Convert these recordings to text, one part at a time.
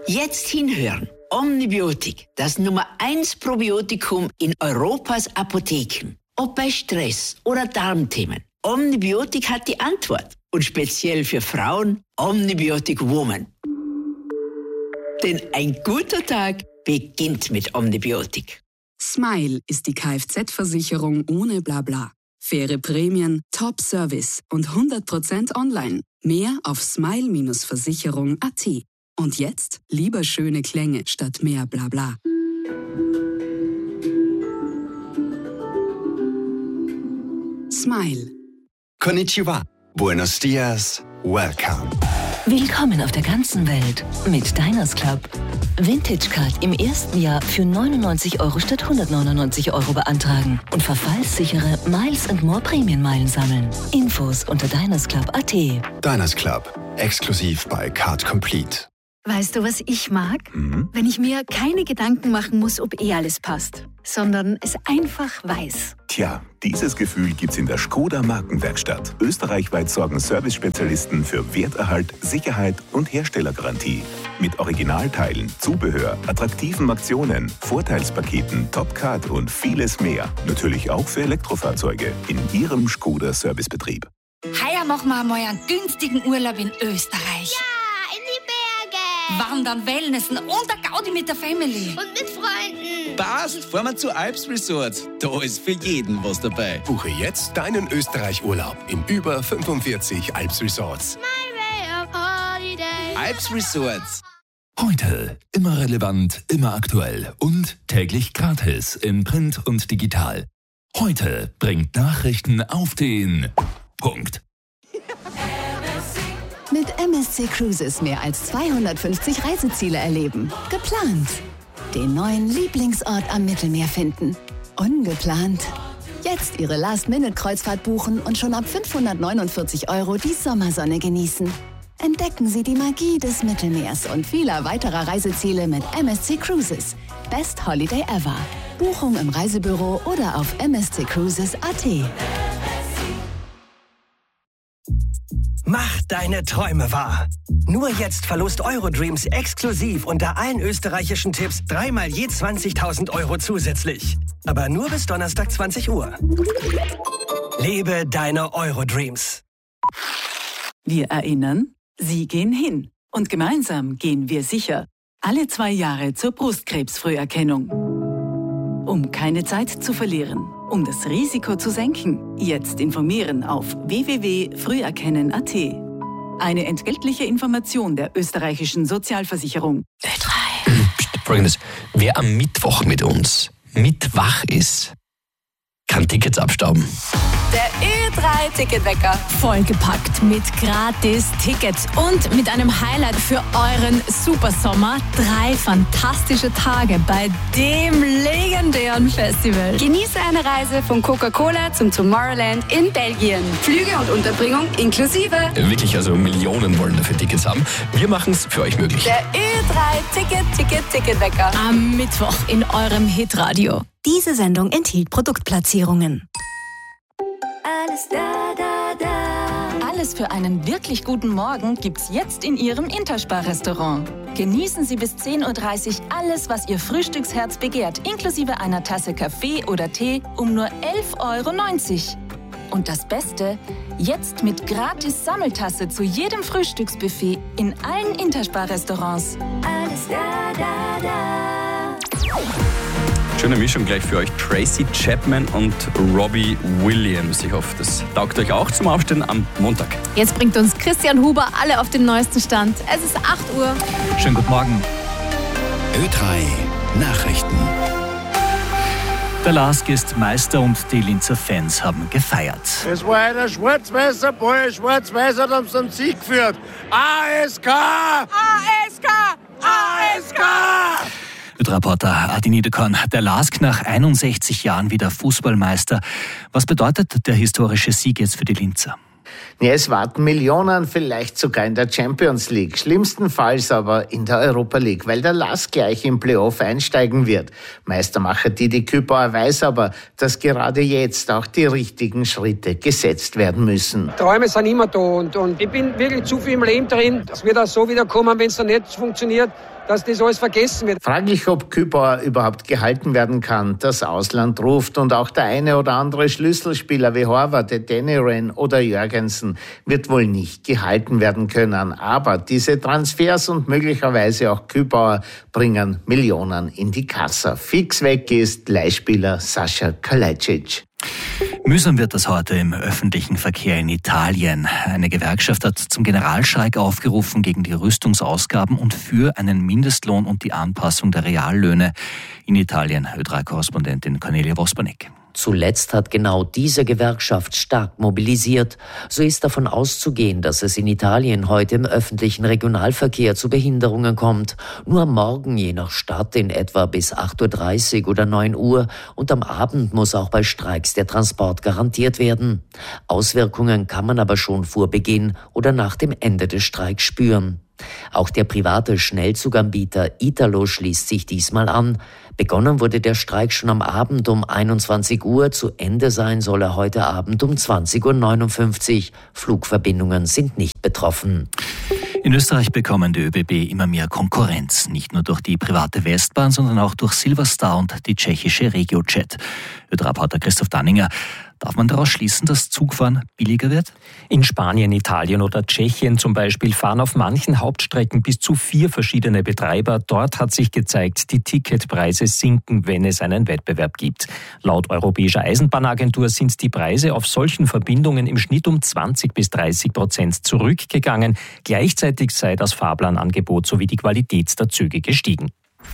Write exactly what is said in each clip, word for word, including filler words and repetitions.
Jetzt hinhören. Omnibiotik, das Nummer eins Probiotikum in Europas Apotheken. Ob bei Stress oder Darmthemen. Omnibiotik hat die Antwort. Und speziell für Frauen Omnibiotik Woman. Denn ein guter Tag beginnt mit Omnibiotik. Smile ist die Kfz-Versicherung ohne Blabla. Faire Prämien, Top-Service und hundert Prozent online. Mehr auf smile Bindestrich versicherung punkt at. Und jetzt lieber schöne Klänge statt mehr Blabla. Smile. Konnichiwa. Buenos dias. Welcome. Willkommen auf der ganzen Welt mit Diners Club. Vintage Card im ersten Jahr für neunundneunzig Euro statt hundertneunundneunzig Euro beantragen und verfallssichere Miles and More Prämienmeilen sammeln. Infos unter diners club punkt at. Diners Club. Exklusiv bei Card Complete. Weißt du, was ich mag? Mhm. Wenn ich mir keine Gedanken machen muss, ob eh alles passt, sondern es einfach weiß. Tja, dieses Gefühl gibt's in der Skoda Markenwerkstatt. Österreichweit sorgen Service-Spezialisten für Werterhalt, Sicherheit und Herstellergarantie. Mit Originalteilen, Zubehör, attraktiven Aktionen, Vorteilspaketen, Topcard und vieles mehr. Natürlich auch für Elektrofahrzeuge in Ihrem Skoda Servicebetrieb. Heuer machen wir einmal einen günstigen Urlaub in Österreich. Ja, in die Berge. Wandern, Wellnessen und der Gaudi mit der Family. Und mit Freunden. Passt, fahren wir zu Alps Resort. Da ist für jeden was dabei. Buche jetzt deinen Österreich-Urlaub in über fünfundvierzig Alps Resorts. My way of holiday. Alps Resorts. Heute immer relevant, immer aktuell und täglich gratis in Print und digital. Heute bringt Nachrichten auf den Punkt. Mit M S C Cruises mehr als zweihundertfünfzig Reiseziele erleben. Geplant. Den neuen Lieblingsort am Mittelmeer finden. Ungeplant. Jetzt Ihre Last-Minute-Kreuzfahrt buchen und schon ab fünfhundertneunundvierzig Euro die Sommersonne genießen. Entdecken Sie die Magie des Mittelmeers und vieler weiterer Reiseziele mit M S C Cruises. Best Holiday ever. Buchung im Reisebüro oder auf m s c cruises punkt a t. Mach deine Träume wahr. Nur jetzt Verlust Eurodreams exklusiv unter allen österreichischen Tipps dreimal je zwanzigtausend Euro zusätzlich. Aber nur bis Donnerstag zwanzig Uhr. Lebe deine Eurodreams. Wir erinnern, Sie gehen hin. Und gemeinsam gehen wir sicher. Alle zwei Jahre zur Brustkrebsfrüherkennung. Um keine Zeit zu verlieren, um das Risiko zu senken, jetzt informieren auf w w w punkt früherkennen punkt a t. Eine entgeltliche Information der österreichischen Sozialversicherung. Ö drei. Folgendes: Wer am Mittwoch mit uns mitwach ist, kann Tickets abstauben. Der Ö drei Ticketwecker. Vollgepackt mit Gratis-Tickets und mit einem Highlight für euren Supersommer. Drei fantastische Tage bei dem legendären Festival. Genieße eine Reise von Coca-Cola zum Tomorrowland in Belgien. Flüge und Unterbringung inklusive. Wirklich, also Millionen wollen dafür Tickets haben. Wir machen es für euch möglich. Der Ö drei Ticket, Ticket, Ticketwecker. Am Mittwoch in eurem Hitradio. Diese Sendung enthielt Produktplatzierungen. Alles da, da, da. Alles für einen wirklich guten Morgen gibt's jetzt in Ihrem Interspar-Restaurant. Genießen Sie bis zehn Uhr dreißig alles, was Ihr Frühstücksherz begehrt, inklusive einer Tasse Kaffee oder Tee um nur elf Euro neunzig. Und das Beste, jetzt mit gratis Sammeltasse zu jedem Frühstücksbuffet in allen Interspar-Restaurants. Alles da, da, da. Schöne Mischung gleich für euch. Tracy Chapman und Robbie Williams. Ich hoffe, das taugt euch auch zum Aufstehen am Montag. Jetzt bringt uns Christian Huber alle auf den neuesten Stand. Es ist acht Uhr. Schönen guten Morgen. Ö drei Nachrichten. Der Lask ist Meister und die Linzer Fans haben gefeiert. Es war ein schwarz-weißer Ball, schwarz-weiß hat uns zum Sieg geführt. A S K! A S K! A S K! Reporter Adi Niederkorn, der Lask nach einundsechzig Jahren wieder Fußballmeister. Was bedeutet der historische Sieg jetzt für die Linzer? Ja, es warten Millionen, vielleicht sogar in der Champions League, schlimmstenfalls aber in der Europa League, weil der Lask gleich im Playoff einsteigen wird. Meistermacher Didi Kübauer weiß aber, dass gerade jetzt auch die richtigen Schritte gesetzt werden müssen. Träume sind immer da und, und ich bin wirklich zu viel im Leben drin. Das wird auch so wieder kommen, wenn es dann nicht funktioniert. dass das alles vergessen wird. Fraglich, ob Kübauer überhaupt gehalten werden kann. Das Ausland ruft und auch der eine oder andere Schlüsselspieler wie Horvath, Deniren oder Jürgensen wird wohl nicht gehalten werden können. Aber diese Transfers und möglicherweise auch Kübauer bringen Millionen in die Kasse. Fix weg ist Leihspieler Sascha Kalajdzic. Mühsam wird das heute im öffentlichen Verkehr in Italien. Eine Gewerkschaft hat zum Generalstreik aufgerufen gegen die Rüstungsausgaben und für einen Mindestlohn und die Anpassung der Reallöhne in Italien. Ö drei Korrespondentin Cornelia Wospanek. Zuletzt hat genau diese Gewerkschaft stark mobilisiert. So ist davon auszugehen, dass es in Italien heute im öffentlichen Regionalverkehr zu Behinderungen kommt. Nur am Morgen je nach Stadt in etwa bis acht Uhr dreißig oder neun Uhr und am Abend muss auch bei Streiks der Transport garantiert werden. Auswirkungen kann man aber schon vor Beginn oder nach dem Ende des Streiks spüren. Auch der private Schnellzuganbieter Italo schließt sich diesmal an. Begonnen wurde der Streik schon am Abend um einundzwanzig Uhr. Zu Ende sein soll er heute Abend um zwanzig Uhr neunundfünfzig. Flugverbindungen sind nicht betroffen. In Österreich bekommen die ÖBB immer mehr Konkurrenz. Nicht nur durch die private Westbahn, sondern auch durch Silverstar und die tschechische RegioJet. Ö drei Reporter Christoph Danninger. Darf man daraus schließen, dass Zugfahren billiger wird? In Spanien, Italien oder Tschechien zum Beispiel fahren auf manchen Hauptstrecken bis zu vier verschiedene Betreiber. Dort hat sich gezeigt, die Ticketpreise sinken, wenn es einen Wettbewerb gibt. Laut Europäischer Eisenbahnagentur sind die Preise auf solchen Verbindungen im Schnitt um zwanzig bis dreißig Prozent zurückgegangen. Gleichzeitig sei das Fahrplanangebot sowie die Qualität der Züge gestiegen.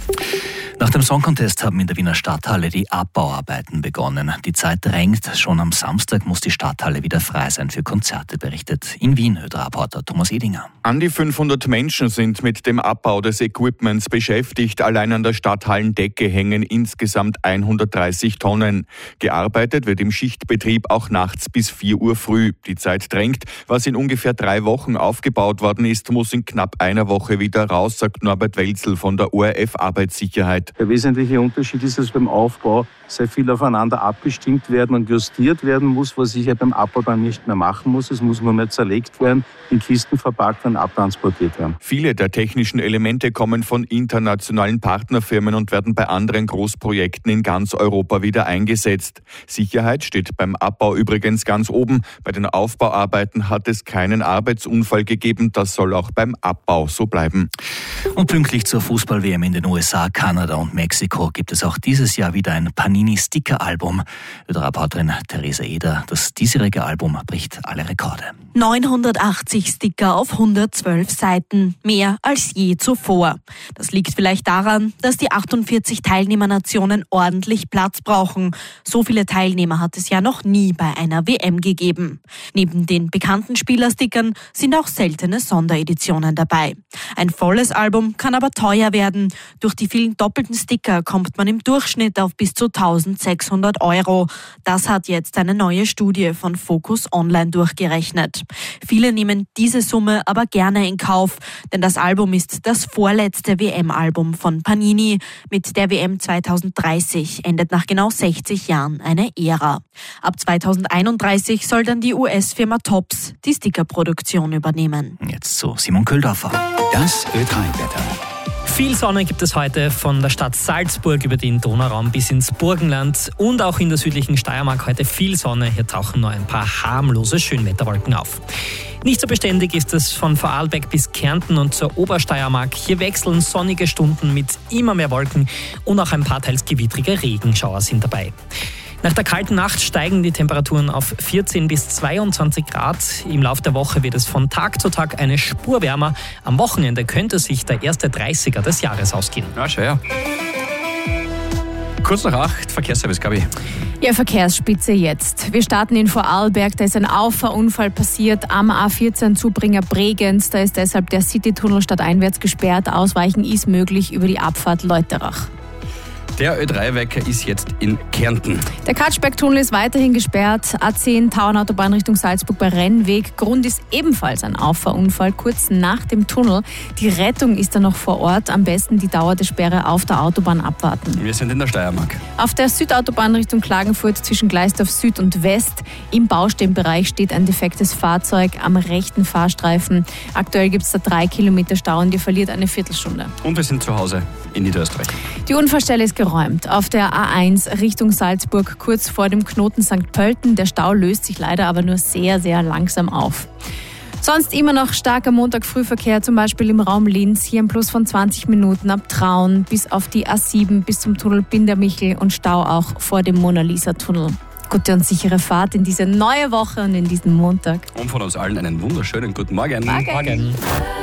Nach dem Song Contest haben in der Wiener Stadthalle die Abbauarbeiten begonnen. Die Zeit drängt. Schon am Samstag muss die Stadthalle wieder frei sein für Konzerte, berichtet in Wien Ö drei Reporter Thomas Edinger. An die fünfhundert Menschen sind mit dem Abbau des Equipments beschäftigt. Allein an der Stadthallendecke hängen insgesamt hundertdreißig Tonnen. Gearbeitet wird im Schichtbetrieb auch nachts bis vier Uhr früh. Die Zeit drängt. Was in ungefähr drei Wochen aufgebaut worden ist, muss in knapp einer Woche wieder raus, sagt Norbert Welzel von der O R F Arbeitssicherheit. Der wesentliche Unterschied ist, dass beim Aufbau sehr viel aufeinander abgestimmt werden und justiert werden muss, was ich ja beim Abbau dann nicht mehr machen muss. Es muss nur mehr zerlegt werden, in Kisten verpackt und abtransportiert werden. Viele der technischen Elemente kommen von internationalen Partnerfirmen und werden bei anderen Großprojekten in ganz Europa wieder eingesetzt. Sicherheit steht beim Abbau übrigens ganz oben. Bei den Aufbauarbeiten hat es keinen Arbeitsunfall gegeben. Das soll auch beim Abbau so bleiben. Und pünktlich zur Fußball-W M in den U S A, Kanada und Mexiko gibt es auch dieses Jahr wieder ein Panini-Sticker-Album. Ö drei Reporterin Theresa Eder, das diesjährige Album bricht alle Rekorde. neunhundertachtzig Sticker auf hundertzwölf Seiten, mehr als je zuvor. Das liegt vielleicht daran, dass die achtundvierzig Teilnehmernationen ordentlich Platz brauchen. So viele Teilnehmer hat es ja noch nie bei einer W M gegeben. Neben den bekannten Spielerstickern sind auch seltene Sondereditionen dabei. Ein volles Album kann aber teuer werden. Durch die vielen doppelten Sticker kommt man im Durchschnitt auf bis zu eintausendsechshundert Euro. Das hat jetzt eine neue Studie von Focus Online durchgerechnet. Viele nehmen diese Summe aber gerne in Kauf, denn das Album ist das vorletzte W M-Album von Panini. Mit der W M zweitausenddreißig endet nach genau sechzig Jahren eine Ära. Ab zweitausendeinunddreißig soll dann die U S-Firma Topps die Stickerproduktion übernehmen. Jetzt zu Simon Köldorfer. Das Ö drei Wetter. Viel Sonne gibt es heute von der Stadt Salzburg über den Donauraum bis ins Burgenland und auch in der südlichen Steiermark heute viel Sonne. Hier tauchen nur ein paar harmlose Schönwetterwolken auf. Nicht so beständig ist es von Vorarlberg bis Kärnten und zur Obersteiermark. Hier wechseln sonnige Stunden mit immer mehr Wolken und auch ein paar teils gewittrige Regenschauer sind dabei. Nach der kalten Nacht steigen die Temperaturen auf vierzehn bis zweiundzwanzig Grad. Im Laufe der Woche wird es von Tag zu Tag eine Spur wärmer. Am Wochenende könnte sich der erste dreißiger des Jahres ausgehen. Ja, schön, ja. Kurz nach acht, Verkehrsservice, Gabi. Ja, Verkehrsspitze jetzt. Wir starten in Vorarlberg. Da ist ein Auffahrunfall passiert am A vierzehn Zubringer Bregenz. Da ist deshalb der Citytunnel stadteinwärts gesperrt. Ausweichen ist möglich über die Abfahrt Leuterach. Der Ö drei Wecker ist jetzt in Kärnten. Der Katschberg-Tunnel ist weiterhin gesperrt. A zehn Tauernautobahn Richtung Salzburg bei Rennweg. Grund ist ebenfalls ein Auffahrunfall kurz nach dem Tunnel. Die Rettung ist dann noch vor Ort. Am besten die Dauer der Sperre auf der Autobahn abwarten. Wir sind in der Steiermark. Auf der Südautobahn Richtung Klagenfurt zwischen Gleisdorf Süd und West im Baustellenbereich steht ein defektes Fahrzeug am rechten Fahrstreifen. Aktuell gibt es da drei Kilometer Stau und ihr verliert eine Viertelstunde. Und wir sind zu Hause in Niederösterreich. Die Unfallstelle ist geräumt. Auf der A eins Richtung Salzburg, kurz vor dem Knoten Sankt Pölten. Der Stau löst sich leider aber nur sehr, sehr langsam auf. Sonst immer noch starker Montag-Frühverkehr, zum Beispiel im Raum Linz. Hier ein Plus von zwanzig Minuten ab Traun bis auf die A sieben bis zum Tunnel Bindermichel und Stau auch vor dem Mona-Lisa-Tunnel. Gute und sichere Fahrt in diese neue Woche und in diesen Montag. Und von uns allen einen wunderschönen guten Morgen. Morgen. Morgen.